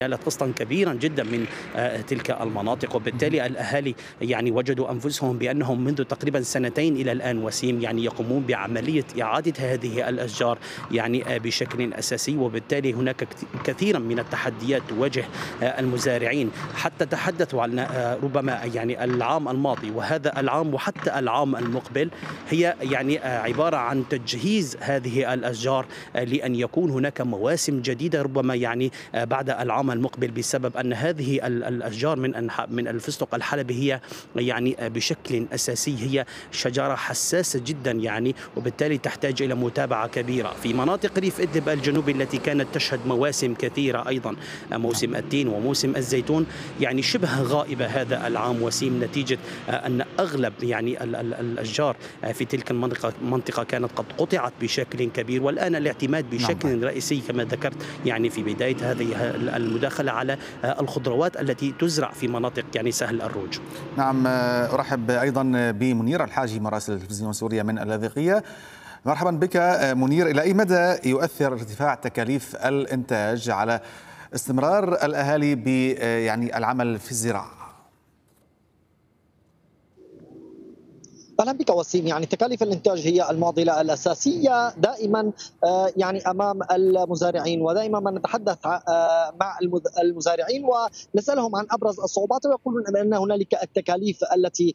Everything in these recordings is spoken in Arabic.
نالت قسطا كبيرا جدا من تلك المناطق، وبالتالي الأهالي يعني وجدوا أنفسهم بأنهم منذ تقريبا سنتين إلى الآن وسيم يعني يقومون بعملية إعادة هذه الأشجار يعني بشكل أساسي، وبالتالي هناك كثيرا من التحديات تواجه المزارعين. حتى تحدثوا عن ربما يعني العام الماضي وهذا العام وحتى العام المقبل هي يعني عبارة عن تجهيز هذه الأشجار لأن يكون هناك مواسم جديدة ربما يعني بعد العام المقبل، بسبب أن هذه الأشجار من الفستق الحلبي هي يعني بشكل أساسي هي شجرة حساسة جدا يعني، وبالتالي تحتاج إلى متابعة كبيرة. في مناطق ريف إدلب الجنوبي التي كانت تشهد مواسم كثيرة أيضا، موسم التين وموسم الزيتون يعني شبه غائبة هذا العام وسيم، نتيجة أن أغلب يعني الأشجار في تلك المنطقة كانت قد قطعت بشكل كبير، والآن الاعتماد بشكل رئيسي كما ذكرت يعني في بداية هذه المداخلة على الخضروات التي تزرع في مناطق يعني سهل الروج. نعم، أرحب أيضا بمنير الحاجي مراسل تلفزيون سوريا من اللاذقية. مرحبا بك منير. إلى أي مدى يؤثر ارتفاع تكاليف الإنتاج على استمرار الأهالي يعني العمل في الزراعة؟ اهلا بك وسيم. يعني تكاليف الانتاج هي المعضله الاساسيه دائما يعني امام المزارعين، ودائما ما نتحدث مع المزارعين ونسالهم عن ابرز الصعوبات، ويقولون بان هنالك التكاليف التي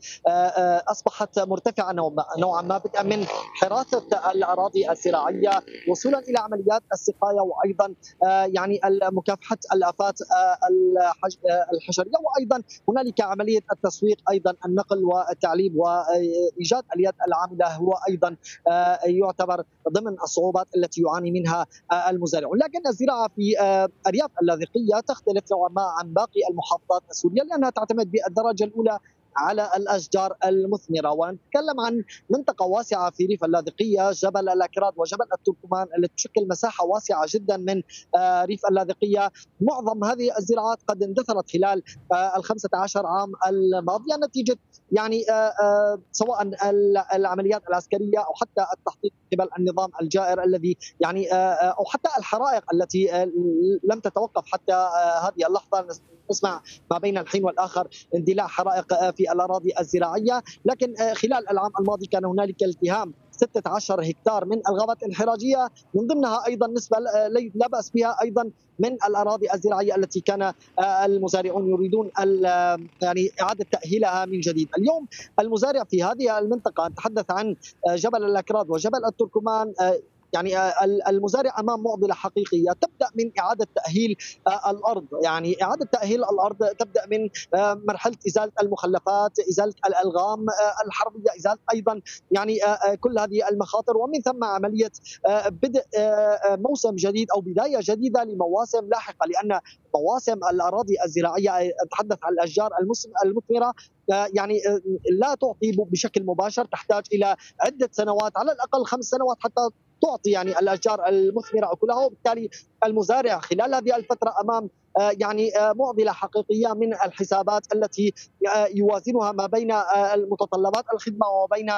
اصبحت مرتفعه نوعا ما، بدءا من حراثه الاراضي الزراعيه وصولا الى عمليات السقايه، وايضا يعني مكافحه الافات الحشريه، وايضا هنالك عمليه التسويق، ايضا النقل والتعليب وإيجاد اليد العامله هو ايضا يعتبر ضمن الصعوبات التي يعاني منها المزارعون. لكن الزراعه في ارياف اللاذقيه تختلف نوعا ما عن باقي المحافظات السوريه، لانها تعتمد بالدرجه الاولى على الاشجار المثمره، ونتكلم عن منطقه واسعه في ريف اللاذقيه، جبل الاكراد وجبل التركمان التي تشكل مساحه واسعه جدا من ريف اللاذقيه. معظم هذه الزراعات قد اندثرت خلال ال 15 عام الماضيه نتيجه يعني سواء العمليات العسكريه او حتى التحقيق قبل النظام الجائر الذي يعني او حتى الحرائق التي لم تتوقف حتى هذه اللحظه. نسمع ما بين الحين والاخر اندلاع حرائق في الاراضي الزراعيه، لكن خلال العام الماضي كان هنالك التهام 16 هكتار من الغابات الانحراجيه، من ضمنها ايضا نسبه لا باس بها ايضا من الاراضي الزراعيه التي كان المزارعون يريدون يعني اعاده تاهيلها من جديد. اليوم المزارع في هذه المنطقه، نتحدث عن جبل الاكراد وجبل التركمان، يعني المزارع امام معضله حقيقيه تبدا من اعاده تاهيل الارض. يعني اعاده تاهيل الارض تبدا من مرحله ازاله المخلفات، ازاله الالغام الحربيه، ازاله ايضا يعني كل هذه المخاطر، ومن ثم عمليه بدء موسم جديد او بدايه جديده لمواسم لاحقه، لان مواسم الاراضي الزراعيه اتحدث عن الاشجار المثمره يعني لا تعطي بشكل مباشر، تحتاج الى عده سنوات، على الاقل 5 سنوات حتى تعطي يعني الاشجار المثمره اكلها، وبالتالي المزارع خلال هذه الفتره امام يعني معضله حقيقيه من الحسابات التي يوازنها ما بين المتطلبات الخدمه وبين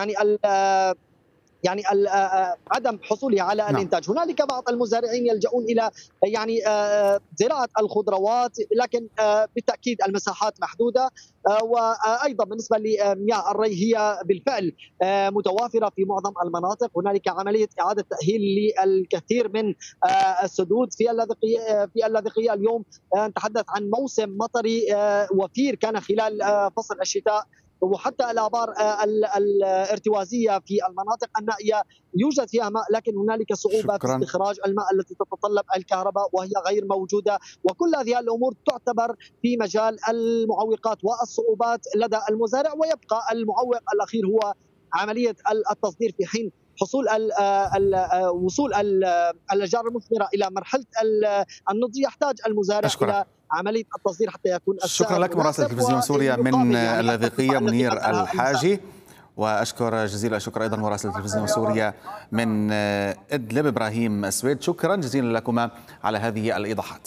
يعني عدم حصوله على الانتاج. هنالك بعض المزارعين يلجؤون الى يعني زراعه الخضروات، لكن بالتاكيد المساحات محدوده، وايضا بالنسبه لمياه الري هي بالفعل متوافره في معظم المناطق. هنالك عمليه اعاده تاهيل للكثير من السدود في اللاذقيه اليوم. نتحدث عن موسم مطري وفير كان خلال فصل الشتاء، وحتى الآبار الارتوازية في المناطق النائية يوجد فيها ماء، لكن هنالك صعوبة في استخراج الماء التي تتطلب الكهرباء وهي غير موجودة، وكل هذه الأمور تعتبر في مجال المعوقات والصعوبات لدى المزارع. ويبقى المعوق الأخير هو عملية التصدير، في حين حصول وصول الأشجار المثمرة إلى مرحلة النضج يحتاج المزارع إلى عملية التصدير حتى يكون السعر. شكرا لك مراسل تلفزيون سوريا من اللاذقية منير الحاجي، وأشكر جزيل الشكر أيضا مراسل تلفزيون سوريا من إدلب إبراهيم السويد. شكرا جزيلا لكما على هذه الإيضاحات.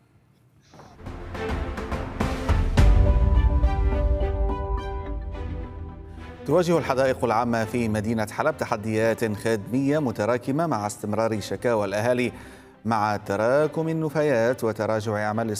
تواجه الحدائق العامة في مدينة حلب تحديات خدمية متراكمة مع استمرار شكاوى الأهالي مع تراكم النفايات وتراجع أعمال